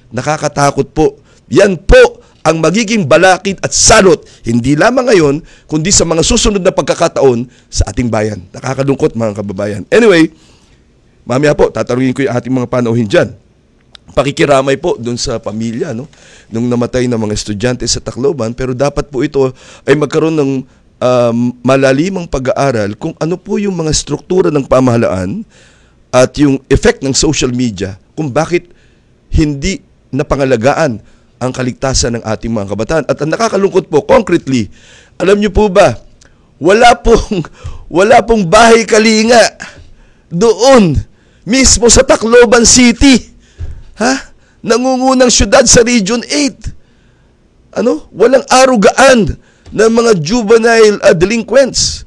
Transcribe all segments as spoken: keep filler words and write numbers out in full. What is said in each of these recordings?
Nakakatakot po. Yan po ang magiging balakid at salot, hindi lamang ngayon, kundi sa mga susunod na pagkakataon sa ating bayan. Nakakalungkot mga kababayan. Anyway, mamaya po, tatanungin ko yung ating mga panauhin dyan. Pakikiramay po doon sa pamilya, no? Nung namatay na mga estudyante sa Tacloban, pero dapat po ito ay magkaroon ng um, malalimang pag-aaral kung ano po yung mga struktura ng pamahalaan at yung effect ng social media, kung bakit hindi napangalagaan ang kaligtasan ng ating mga kabataan. At ang nakakalungkot po, concretely, alam niyo po ba, wala pong, wala pong bahay kalinga doon, mismo sa Tacloban City. Ha? Nangungunang syudad sa Region eight. Ano? Walang arugaan ng mga juvenile uh, delinquents.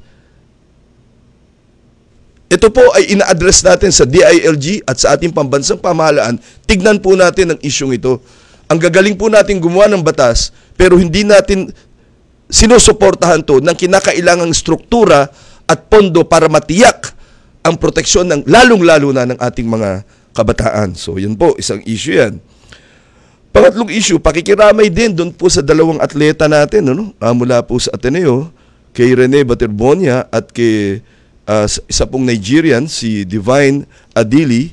Ito po ay ina-address natin sa D I L G at sa ating pambansang pamahalaan. Tignan po natin ang isyong ito. Ang gagaling po natin gumawa ng batas, pero hindi natin sinusuportahan to ng kinakailangang struktura at pondo para matiyak ang proteksyon ng lalong-lalo na ng ating mga kabataan. So, yun po, isang issue yan. Pangatlong issue, pakikiramay din doon po sa dalawang atleta natin, ano? Uh, mula po sa Ateneo, kay Rene Baterbonia at kay uh, isa pong Nigerian, si Divine Adili.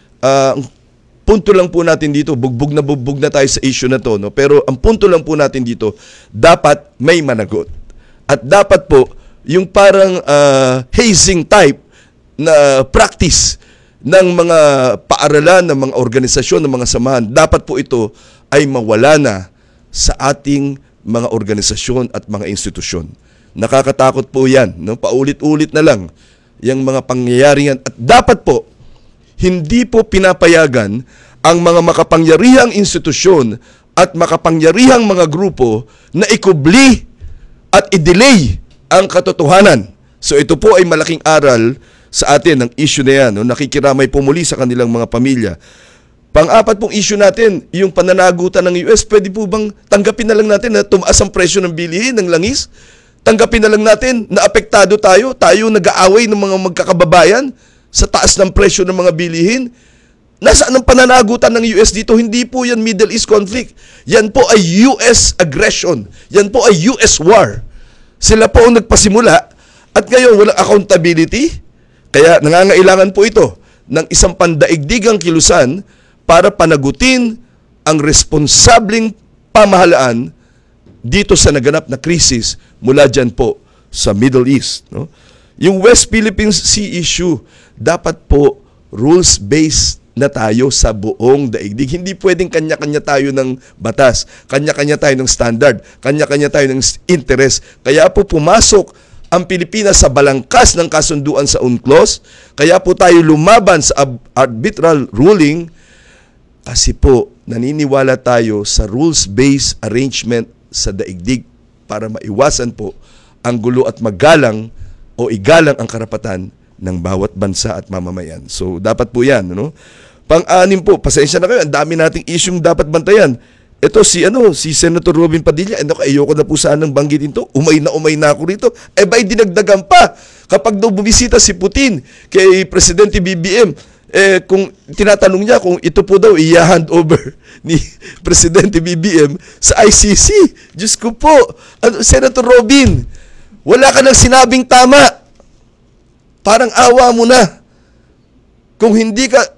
Uh, punto lang po natin dito, bugbog na bugbog na tayo sa issue na to, no? Pero ang punto lang po natin dito, dapat may managot. At dapat po, yung parang uh, hazing type na practice ng mga paaralan, ng mga organisasyon, ng mga samahan, dapat po ito ay mawala na sa ating mga organisasyon at mga institusyon. Nakakatakot po yan, no? Paulit-ulit na lang yung mga pangyayari yan. At dapat po, hindi po pinapayagan ang mga makapangyarihang institusyon at makapangyarihang mga grupo na ikubli at i-delay ang katotohanan. So ito po ay malaking aral sa atin ng issue na yan, no? Nakikiramay po muli sa kanilang mga pamilya. Pang-apat pong issue natin, yung pananagutan ng U S, pwede po bang tanggapin na lang natin na tumaas ang presyo ng bilihin, ng langis? Tanggapin na lang natin na apektado tayo, tayo nag-aaway ng mga magkakababayan sa taas ng presyo ng mga bilihin. Nasaan ang pananagutan ng U S dito? Hindi po yan Middle East conflict. Yan po ay U S aggression. Yan po ay U S war. Sila po ang nagpasimula at ngayon walang accountability. Kaya nangangailangan po ito ng isang pandaigdigang kilusan para panagutin ang responsableng pamahalaan dito sa naganap na krisis mula dyan po sa Middle East. No? Yung West Philippine Sea issue, dapat po rules-based na tayo sa buong daigdig. Hindi pwedeng kanya-kanya tayo ng batas, kanya-kanya tayo ng standard, kanya-kanya tayo ng interest. Kaya po pumasok ang Pilipinas sa balangkas ng kasunduan sa UNCLOS, kaya po tayo lumaban sa arbitral ruling kasi po naniniwala tayo sa rules-based arrangement sa daigdig para maiwasan po ang gulo at magalang o igalang ang karapatan ng bawat bansa at mamamayan. So, dapat po yan. No? Pang-anim po, pasensya na kayo, ang dami nating isyong dapat bantayan. Ito si ano si Senator Robin Padilla, ano ayoko na po sanang banggitin to. Umay na umay na ako rito. Eh ba'y dinagdagan pa kapag daw bumisita si Putin kay Presidente B B M, eh kung tinatanong niya kung ito po daw i-hand over ni Presidente B B M sa I C C. Diyos ko po, ano, Senator Robin, wala ka nang sinabing tama. Parang awa mo na. Kung hindi ka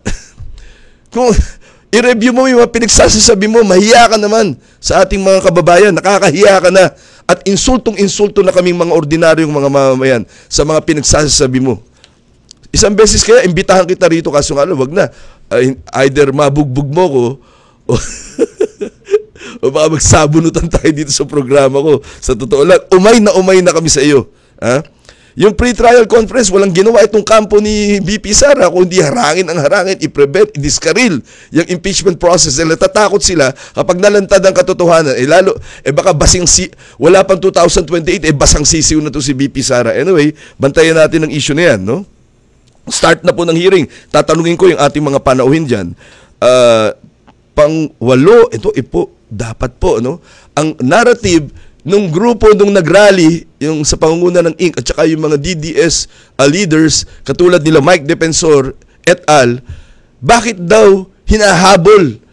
kung i-review mo yung mga pinagsasabi mo, mahiya ka naman sa ating mga kababayan. Nakakahiya ka na. At insultong-insulto na kaming mga ordinaryong mga mamamayan sa mga pinagsasabi mo. Isang beses kaya, imbitahan kita rito, kaso nga, wag na. Uh, either mabugbog mo ko, o, o baka magsabunutan tayo dito sa programa ko. Sa totoo lang, umay na umay na kami sa iyo. Ha? Yung pre-trial conference, walang ginawa itong kampo ni B P Sara, kundi harangin ang harangin, i-prevent, i-discarril yung impeachment process. Dahil natatakot sila kapag nalantad ang katotohanan, eh lalo, eh baka basing si, wala pang two thousand twenty-eight, eh basang sisiw na to si B P Sara. Anyway, bantayan natin ang issue na yan, no? Start na po ng hearing. Tatanungin ko yung ating mga panauhin dyan. Uh, pang-walo, ito, ipo, dapat po, no? Ang narrative nung grupo nung nagrally, yung sa pangunguna ng I N C at saka yung mga D D S uh, leaders, katulad nila Mike Defensor et al., bakit daw hinahabol